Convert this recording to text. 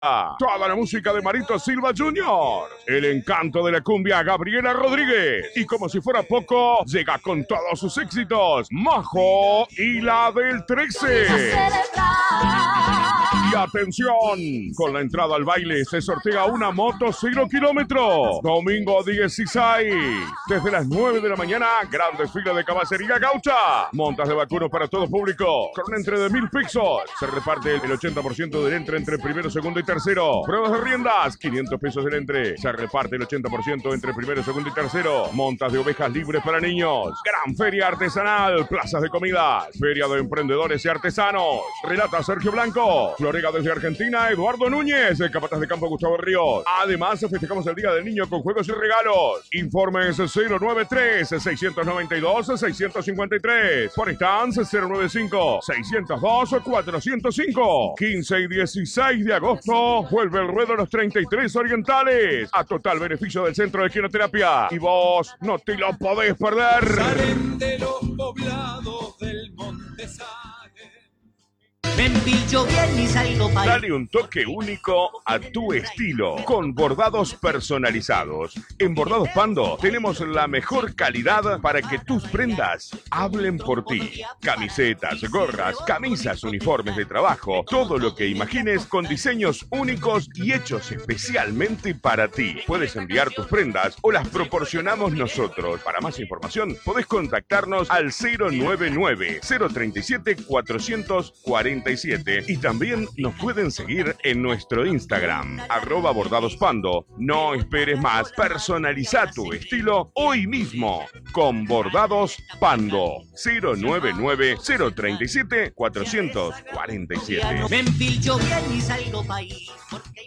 Toda la música de Marito Silva Jr. El encanto de la cumbia, Gabriela Rodríguez. Y como si fuera poco, llega con todos sus éxitos, Majo y la del 13. Y atención, con la entrada al baile se sortea una moto 0 kilómetros. Domingo 16, desde las 9 de la mañana, gran desfile de caballería gaucha. Montas de vacuno para todo público, con un entre de 1.000 pesos. Se reparte el 80% del entre primero, segundo y tercero. Pruebas de riendas, 500 pesos del entre. Se reparte el 80% entre primero, segundo y tercero. Montas de ovejas libres para niños. Gran feria artesanal, plazas de comidas, feria de emprendedores y artesanos. Relata Sergio Blanco. Florega desde Argentina, Eduardo Núñez, el capataz de campo Gustavo Ríos. Además, festejamos el Día del Niño con juegos y regalos. Informes 093-692-653. Por stands 095-602-405. 15 y 16 de agosto vuelve el ruedo de los 33 orientales. A total beneficio del Centro de Quinoterapia. Y vos no te lo podés perder. Salen de los poblados del Monte Sale. Me empilcho bien y salgo pa' ahí. Dale un toque único a tu estilo con bordados personalizados. En Bordados Pando tenemos la mejor calidad para que tus prendas hablen por ti. Camisetas, gorras, camisas, uniformes de trabajo, todo lo que imagines con diseños únicos y hechos especialmente para ti. Puedes enviar tus prendas o las proporcionamos nosotros. Para más información podés contactarnos al 099-037-447 y también nos pueden seguir en nuestro Instagram, @bordadospando. No esperes más, personaliza tu estilo hoy mismo con Bordados Pando. 099-037-447. Me empilcho bien y salgo pa' ahí.